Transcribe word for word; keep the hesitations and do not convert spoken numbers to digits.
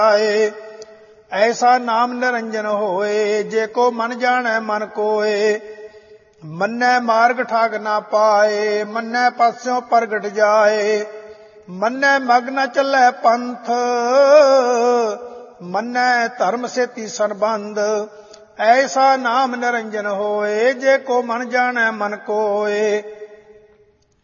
आए। ऐसा नाम निरंजन होए, जे को मन जाने मन कोए। मन्नै मार्ग ठाक ना पाए, मन्नै पास्यों प्रगट जाए। मन्नै मग न चलै पंथ, मन्नै धर्म सेती संबंध। ऐसा नाम निरंजन होए, जे को मन जाने मन कोए।